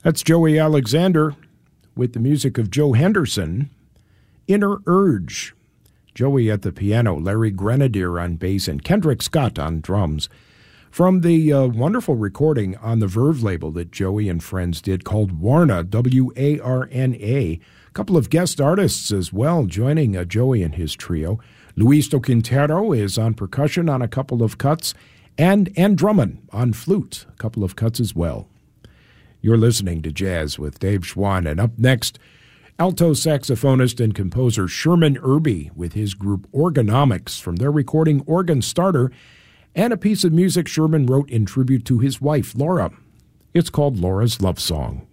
That's Joey Alexander with the music of Joe Henderson, Inner Urge. Joey at the piano, Larry Grenadier on bass, and Kendrick Scott on drums. From the wonderful recording on the Verve label that Joey and friends did called Warna, W-A-R-N-A. A couple of guest artists as well joining Joey and his trio. Luis Quintero is on percussion on a couple of cuts, and Drummond on flute, a couple of cuts as well. You're listening to Jazz with Dave Schwann, and up next, alto saxophonist and composer Sherman Irby with his group Organomics from their recording Organ Starter, and a piece of music Sherman wrote in tribute to his wife, Laura. It's called Laura's Love Song.